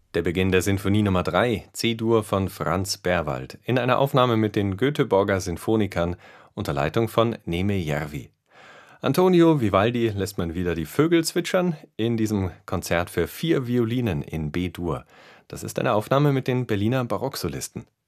Der Beginn der Sinfonie Nummer 3, C-Dur von Franz Berwald, in einer Aufnahme mit den Göteborger Sinfonikern unter Leitung von Neme Järvi. Antonio Vivaldi lässt man wieder die Vögel zwitschern in diesem Konzert für 4 Violinen in B-Dur. Das ist eine Aufnahme mit den Berliner Barocksolisten.